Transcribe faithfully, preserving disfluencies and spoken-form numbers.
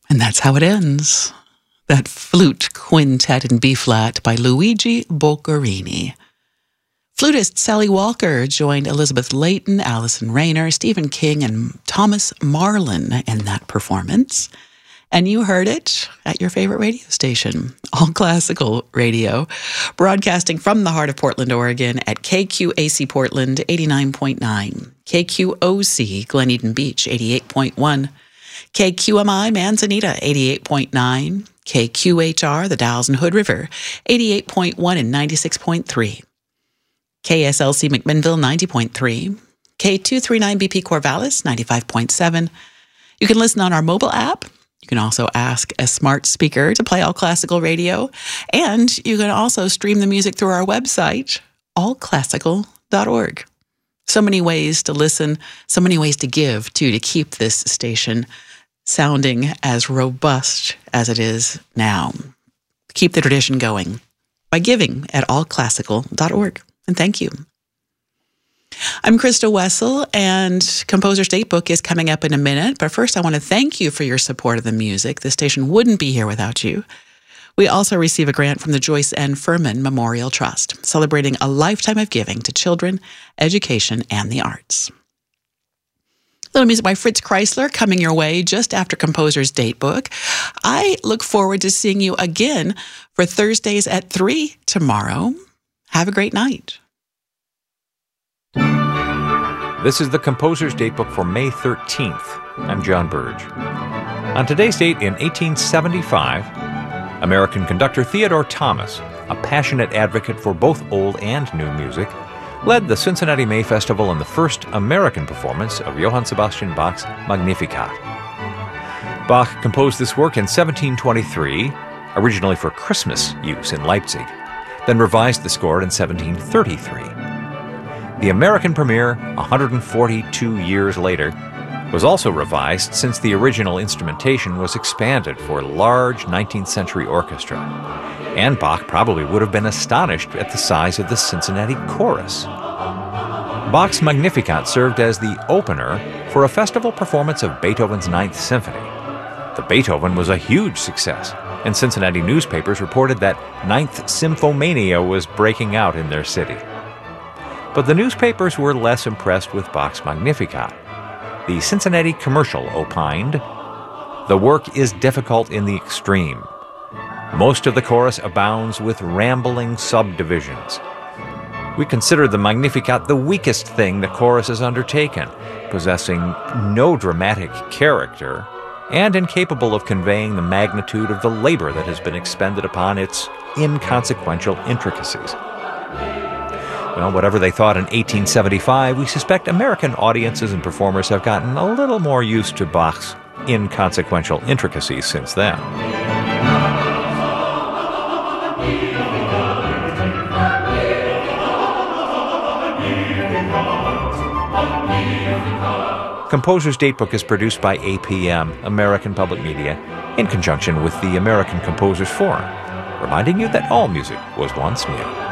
And that's how it ends. That flute quintet in B-flat by Luigi Boccherini. Flutist Sally Walker joined Elizabeth Layton, Allison Rayner, Stephen King, and Thomas Marlin in that performance. And you heard it at your favorite radio station, All Classical Radio, broadcasting from the heart of Portland, Oregon at K Q A C Portland eighty-nine point nine, K Q O C Glen Eden Beach eighty-eight point one, K Q M I Manzanita eighty-eight point nine, K Q H R the Dalles and Hood River eighty-eight point one and ninety-six point three, K S L C McMinnville ninety point three, K two thirty-nine B P Corvallis ninety-five point seven. You can listen on our mobile app. You can also ask a smart speaker to play All Classical Radio. And you can also stream the music through our website, all classical dot org. So many ways to listen, so many ways to give, too, to keep this station sounding as robust as it is now. Keep the tradition going by giving at all classical dot org. And thank you. I'm Krista Wessel, and Composer's Datebook is coming up in a minute. But first, I want to thank you for your support of the music. The station wouldn't be here without you. We also receive a grant from the Joyce N. Furman Memorial Trust, celebrating a lifetime of giving to children, education, and the arts. Little music by Fritz Kreisler coming your way just after Composer's Datebook. I look forward to seeing you again for Thursdays at three tomorrow. Have a great night. This is the Composer's Datebook for May thirteenth. I'm John Burge. On today's date in eighteen seventy-five, American conductor Theodore Thomas, a passionate advocate for both old and new music, led the Cincinnati May Festival in the first American performance of Johann Sebastian Bach's Magnificat. Bach composed this work in seventeen twenty-three, originally for Christmas use in Leipzig, then revised the score in seventeen thirty-three. The American premiere, one hundred forty-two years later, was also revised since the original instrumentation was expanded for a large nineteenth century orchestra, and Bach probably would have been astonished at the size of the Cincinnati chorus. Bach's Magnificat served as the opener for a festival performance of Beethoven's Ninth Symphony. The Beethoven was a huge success, and Cincinnati newspapers reported that Ninth Symphomania was breaking out in their city. But the newspapers were less impressed with Bach's Magnificat. The Cincinnati Commercial opined, "The work is difficult in the extreme. Most of the chorus abounds with rambling subdivisions. We consider the Magnificat the weakest thing the chorus has undertaken, possessing no dramatic character, and incapable of conveying the magnitude of the labor that has been expended upon its inconsequential intricacies." Well, whatever they thought in eighteen seventy-five, we suspect American audiences and performers have gotten a little more used to Bach's inconsequential intricacies since then. Composer's Datebook is produced by A P M, American Public Media, in conjunction with the American Composers Forum, reminding you that all music was once new.